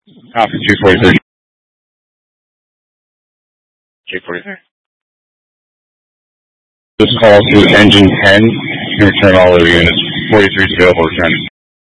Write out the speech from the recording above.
Copy 243. 243. This call to engine 10. You can return all other units. 43 is available. Return.